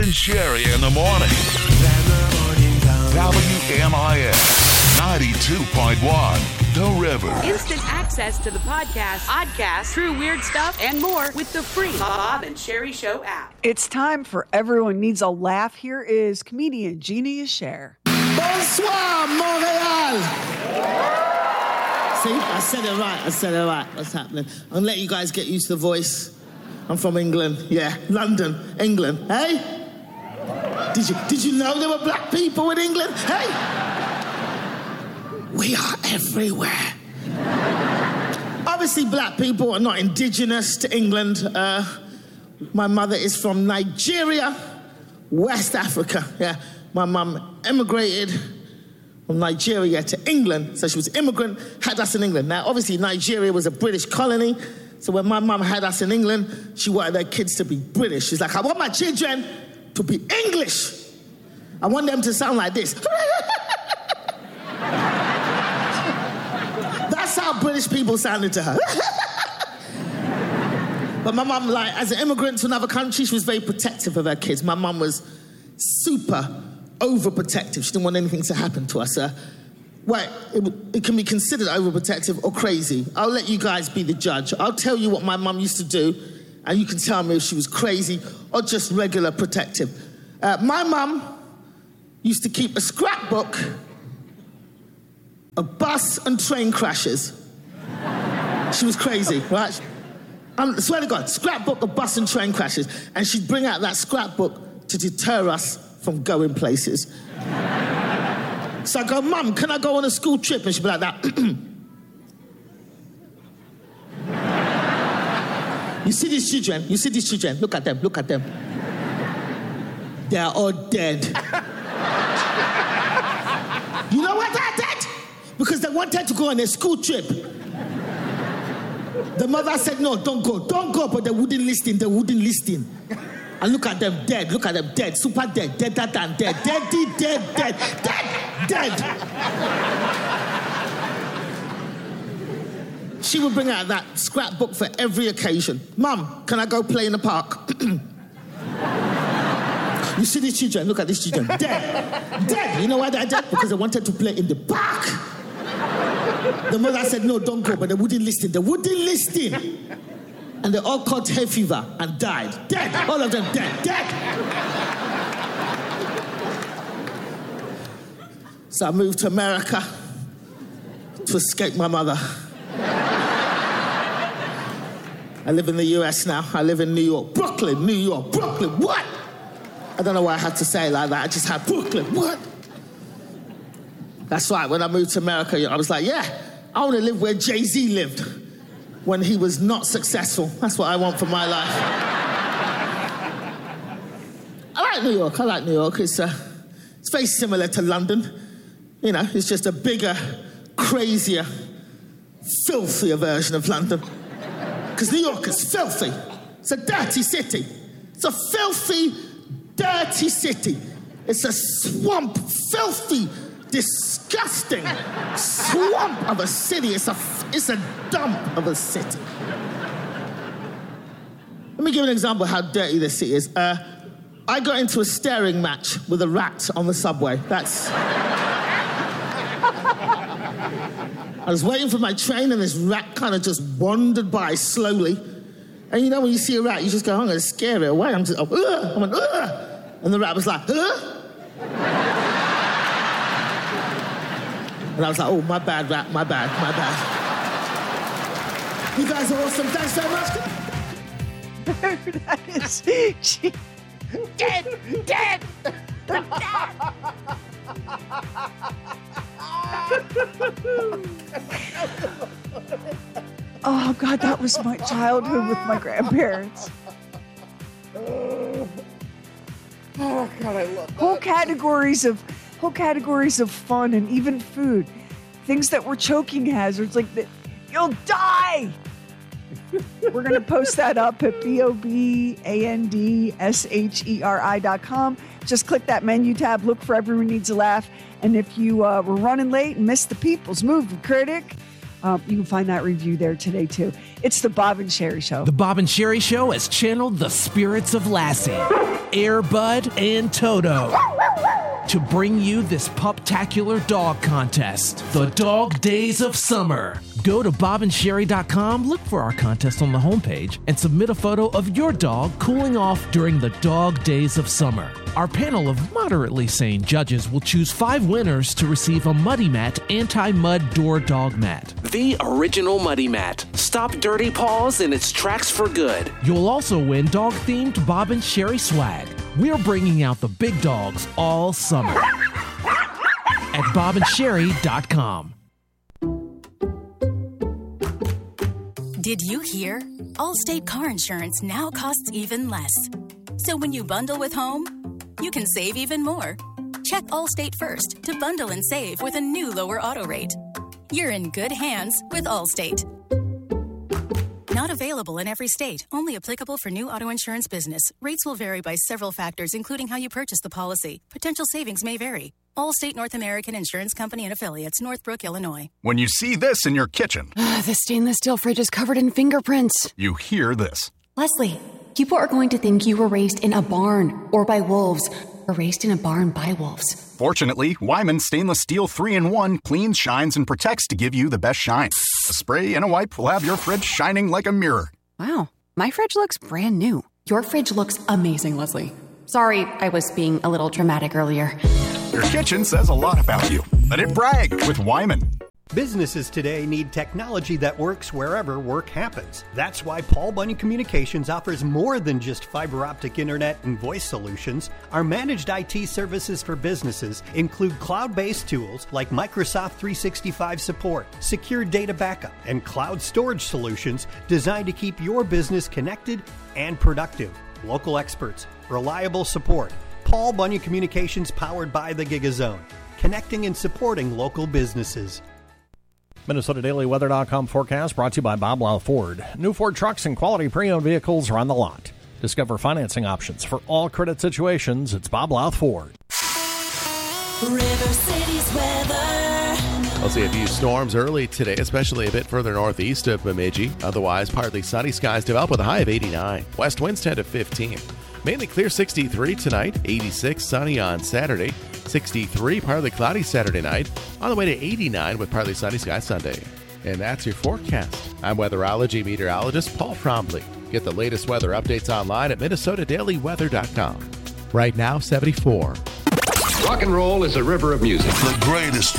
and Sherry in the morning. WMIS 92.1. The River. Instant access to the podcast, true weird stuff, and more with the free Bob and Sherry Show app. It's time for Everyone Needs a Laugh. Here is comedian Jeannie Cher. Bonsoir, Montreal. See, I said it right. What's happening? I'm gonna let you guys get used to the voice. I'm from England. Yeah, London, England. Hey? Did you know there were black people in England? Hey? We are everywhere. Obviously, black people are not indigenous to England. My mother is from Nigeria, West Africa. Yeah, my mum emigrated from Nigeria to England, so she was an immigrant, had us in England. Now, obviously, Nigeria was a British colony, so when my mum had us in England, she wanted her kids to be British. She's like, I want my children to be English. I want them to sound like this. That's how British people sounded to her. But my mum, like, as an immigrant to another country, she was very protective of her kids. My mum was super overprotective. She didn't want anything to happen to us. Well, it can be considered overprotective or crazy. I'll let you guys be the judge. I'll tell you what my mum used to do, and you can tell me if she was crazy or just regular protective. My mum used to keep a scrapbook of bus and train crashes. She was crazy, right? I swear to God, scrapbook of bus and train crashes. And she'd bring out that scrapbook to deter us from going places. So I go, Mum, can I go on a school trip? And she'd be like that. You see these children? Look at them. They are all dead. You know why they're dead? Because they wanted to go on a school trip. The mother said, no, don't go, but they wouldn't listen. And look at them dead, super dead, deader than dead, dead. She would bring out that scrapbook for every occasion. Mum, can I go play in the park? You see these children, look at these children, dead. You know why they're dead? Because they wanted to play in the park. The mother said, no, don't go, but they wouldn't listen. And they all caught hay fever and died. Dead. All of them dead. So I moved to America to escape my mother. I live in the US now. I live in New York. Brooklyn. What? I don't know why I had to say it like that. I just had Brooklyn. What? That's right. When I moved to America, I was like, yeah, I want to live where Jay-Z lived when he was not successful. That's what I want for my life. I like New York. It's very similar to London. You know, it's just a bigger, crazier, filthier version of London. Because New York is filthy. It's a dirty city. It's a filthy, dirty city. It's a swamp, filthy, disgusting swamp of a city. It's a dump of a city. Let me give an example of how dirty this city is. I got into a staring match with a rat on the subway. I was waiting for my train and this rat kind of just wandered by slowly. And you know when you see a rat, you just go, I'm going to scare it away. I went, ugh. And the rat was like, ugh. And I was like, oh, my bad, rat, my bad. You guys are awesome. Thanks so much. That is... Dead. Oh, God, that was my childhood with my grandparents. Oh, God, I love that. Whole categories of fun and even food. Things that were choking hazards, like you'll die. We're going to post that up at BOBANDSHERI.com. Just click that menu tab, look for Everyone Needs a Laugh. And if you were running late and missed the People's Movie Critic, You can find that review there today, too. It's the Bob and Sherry Show. The Bob and Sherry Show has channeled the spirits of Lassie, Air Bud, and Toto to bring you this puptacular dog contest, the Dog Days of Summer. Go to bobandsherry.com, look for our contest on the homepage, and submit a photo of your dog cooling off during the Dog Days of Summer. Our panel of moderately sane judges will choose 5 winners to receive a Muddy Mat anti-mud door dog mat. The original Muddy Mat. Stop dirty paws in its tracks for good. You'll also win dog-themed Bob and Sherry swag. We're bringing out the big dogs all summer at bobandsherry.com. Did you hear? Allstate car insurance now costs even less. So when you bundle with home, you can save even more. Check Allstate first to bundle and save with a new lower auto rate. You're in good hands with Allstate. Not available in every state. Only applicable for new auto insurance business. Rates will vary by several factors, including how you purchase the policy. Potential savings may vary. Allstate North American Insurance Company and Affiliates, Northbrook, Illinois. When you see this in your kitchen, the stainless steel fridge is covered in fingerprints. you hear this. Leslie, people are going to think you were raised in a barn or by wolves, or raised in a barn by wolves. Fortunately, Wyman Stainless Steel 3-in-1 cleans, shines, and protects to give you the best shine. A spray and a wipe will have your fridge shining like a mirror. Wow, my fridge looks brand new. Your fridge looks amazing, Leslie. Sorry, I was being a little dramatic earlier. Your kitchen says a lot about you. Let it brag with Wyman. Businesses today need technology that works wherever work happens. That's why Paul Bunyan Communications offers more than just fiber optic internet and voice solutions. Our managed IT services for businesses include cloud-based tools like Microsoft 365 support, secure data backup, and cloud storage solutions designed to keep your business connected and productive. Local experts, reliable support. Paul Bunyan Communications, powered by the GigaZone, connecting and supporting local businesses. MinnesotaDailyWeather.com forecast brought to you by Bob Lau Ford. New Ford trucks and quality pre-owned vehicles are on the lot. Discover financing options for all credit situations. It's Bob Lau Ford. River City's weather. We'll see a few storms early today, especially a bit further northeast of Bemidji. Otherwise, partly sunny skies develop with a high of 89. West winds 10 to 15. Mainly clear 63 tonight, 86 sunny on Saturday, 63 partly cloudy Saturday night, on the way to 89 with partly sunny skies Sunday. And that's your forecast. I'm weatherology meteorologist Paul Trombley. Get the latest weather updates online at MinnesotaDailyWeather.com. Right now, 74. Rock and roll is a river of music. The greatest